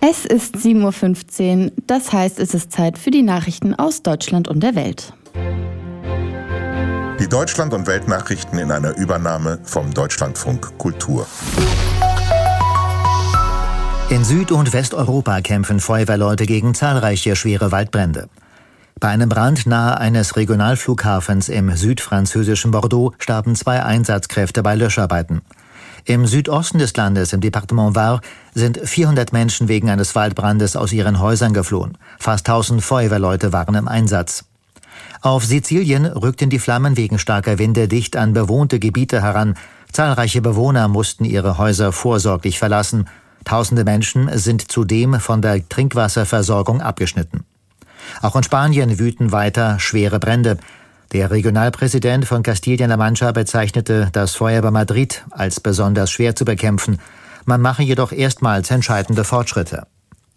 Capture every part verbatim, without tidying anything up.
Es ist sieben Uhr fünfzehn, das heißt, es ist Zeit für die Nachrichten aus Deutschland und der Welt. Die Deutschland- und Weltnachrichten in einer Übernahme vom Deutschlandfunk Kultur. In Süd- und Westeuropa kämpfen Feuerwehrleute gegen zahlreiche schwere Waldbrände. Bei einem Brand nahe eines Regionalflughafens im südfranzösischen Bordeaux starben zwei Einsatzkräfte bei Löscharbeiten. Im Südosten des Landes, im Departement Var, sind vierhundert Menschen wegen eines Waldbrandes aus ihren Häusern geflohen. Fast tausend Feuerwehrleute waren im Einsatz. Auf Sizilien rückten die Flammen wegen starker Winde dicht an bewohnte Gebiete heran. Zahlreiche Bewohner mussten ihre Häuser vorsorglich verlassen. Tausende Menschen sind zudem von der Trinkwasserversorgung abgeschnitten. Auch in Spanien wüten weiter schwere Brände. Der Regionalpräsident von Castilla-La Mancha bezeichnete das Feuer bei Madrid als besonders schwer zu bekämpfen. Man mache jedoch erstmals entscheidende Fortschritte.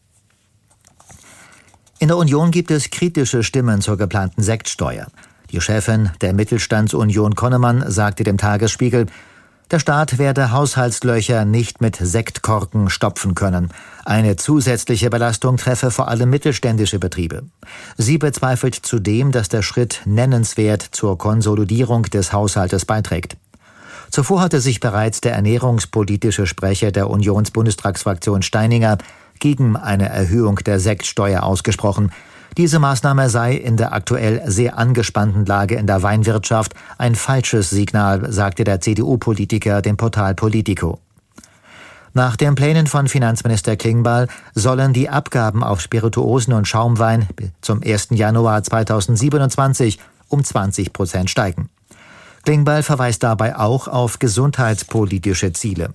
In der Union gibt es kritische Stimmen zur geplanten Sektsteuer. Die Chefin der Mittelstandsunion Konnemann sagte dem Tagesspiegel, der Staat werde Haushaltslöcher nicht mit Sektkorken stopfen können. Eine zusätzliche Belastung treffe vor allem mittelständische Betriebe. Sie bezweifelt zudem, dass der Schritt nennenswert zur Konsolidierung des Haushaltes beiträgt. Zuvor hatte sich bereits der ernährungspolitische Sprecher der Unionsbundestagsfraktion Steininger gegen eine Erhöhung der Sektsteuer ausgesprochen. Diese Maßnahme sei in der aktuell sehr angespannten Lage in der Weinwirtschaft ein falsches Signal, sagte der C D U-Politiker dem Portal Politico. Nach den Plänen von Finanzminister Klingbeil sollen die Abgaben auf Spirituosen und Schaumwein zum ersten Januar zweitausendsiebenundzwanzig um zwanzig Prozent steigen. Klingbeil verweist dabei auch auf gesundheitspolitische Ziele.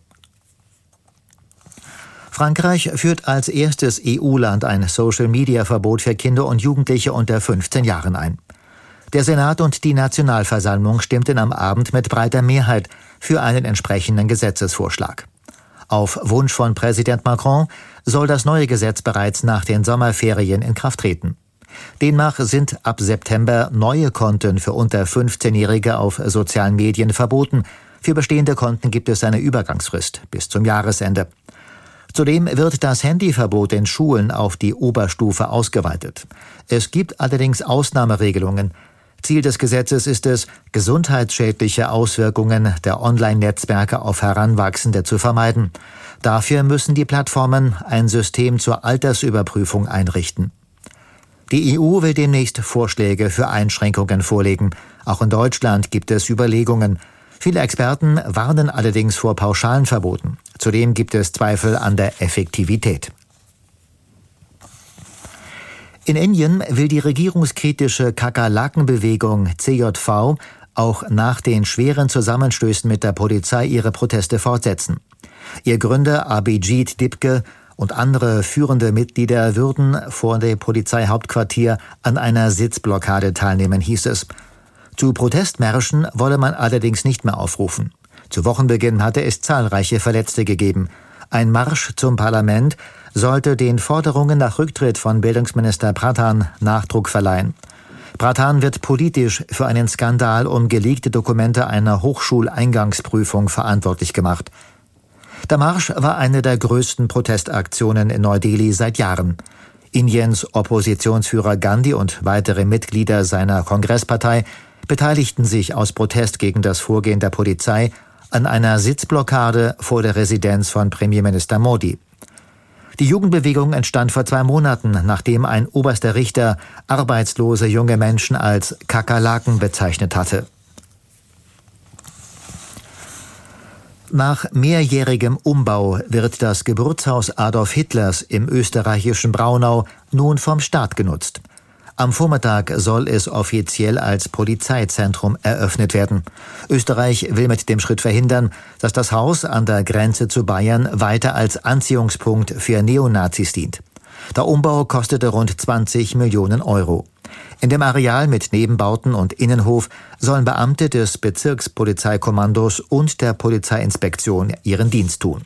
Frankreich führt als erstes E U-Land ein Social-Media-Verbot für Kinder und Jugendliche unter fünfzehn Jahren ein. Der Senat und die Nationalversammlung stimmten am Abend mit breiter Mehrheit für einen entsprechenden Gesetzesvorschlag. Auf Wunsch von Präsident Macron soll das neue Gesetz bereits nach den Sommerferien in Kraft treten. Demnach sind ab September neue Konten für unter fünfzehnjährige auf sozialen Medien verboten. Für bestehende Konten gibt es eine Übergangsfrist bis zum Jahresende. Zudem wird das Handyverbot in Schulen auf die Oberstufe ausgeweitet. Es gibt allerdings Ausnahmeregelungen. Ziel des Gesetzes ist es, gesundheitsschädliche Auswirkungen der Online-Netzwerke auf Heranwachsende zu vermeiden. Dafür müssen die Plattformen ein System zur Altersüberprüfung einrichten. Die E U will demnächst Vorschläge für Einschränkungen vorlegen. Auch in Deutschland gibt es Überlegungen. Viele Experten warnen allerdings vor pauschalen Verboten. Zudem gibt es Zweifel an der Effektivität. In Indien will die regierungskritische Kakerlakenbewegung C J V auch nach den schweren Zusammenstößen mit der Polizei ihre Proteste fortsetzen. Ihr Gründer Abhijit Dipke und andere führende Mitglieder würden vor dem Polizeihauptquartier an einer Sitzblockade teilnehmen, hieß es. Zu Protestmärschen wolle man allerdings nicht mehr aufrufen. Zu Wochenbeginn hatte es zahlreiche Verletzte gegeben. Ein Marsch zum Parlament sollte den Forderungen nach Rücktritt von Bildungsminister Pradhan Nachdruck verleihen. Pradhan wird politisch für einen Skandal um geleakte Dokumente einer Hochschuleingangsprüfung verantwortlich gemacht. Der Marsch war eine der größten Protestaktionen in Neu-Delhi seit Jahren. Indiens Oppositionsführer Gandhi und weitere Mitglieder seiner Kongresspartei beteiligten sich aus Protest gegen das Vorgehen der Polizei an einer Sitzblockade vor der Residenz von Premierminister Modi. Die Jugendbewegung entstand vor zwei Monaten, nachdem ein oberster Richter arbeitslose junge Menschen als Kakerlaken bezeichnet hatte. Nach mehrjährigem Umbau wird das Geburtshaus Adolf Hitlers im österreichischen Braunau nun vom Staat genutzt. Am Vormittag soll es offiziell als Polizeizentrum eröffnet werden. Österreich will mit dem Schritt verhindern, dass das Haus an der Grenze zu Bayern weiter als Anziehungspunkt für Neonazis dient. Der Umbau kostete rund zwanzig Millionen Euro. In dem Areal mit Nebenbauten und Innenhof sollen Beamte des Bezirkspolizeikommandos und der Polizeiinspektion ihren Dienst tun.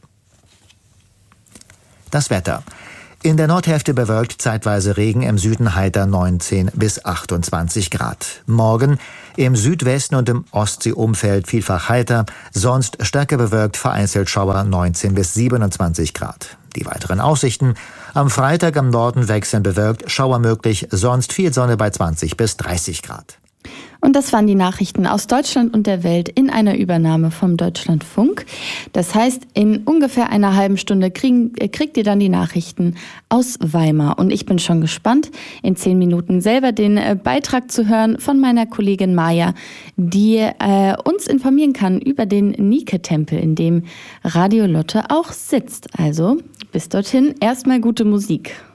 Das Wetter. In der Nordhälfte bewölkt, zeitweise Regen, im Süden heiter neunzehn bis achtundzwanzig Grad. Morgen im Südwesten und im Ostseeumfeld vielfach heiter, sonst stärker bewölkt, vereinzelt Schauer neunzehn bis siebenundzwanzig Grad. Die weiteren Aussichten: am Freitag im Norden wechselnd bewölkt, Schauer möglich, sonst viel Sonne bei zwanzig bis dreißig Grad. Und das waren die Nachrichten aus Deutschland und der Welt in einer Übernahme vom Deutschlandfunk. Das heißt, in ungefähr einer halben Stunde kriegen, kriegt ihr dann die Nachrichten aus Weimar. Und ich bin schon gespannt, in zehn Minuten selber den Beitrag zu hören von meiner Kollegin Maja, die äh, uns informieren kann über den Nike-Tempel, in dem Radio Lotte auch sitzt. Also bis dorthin erstmal gute Musik.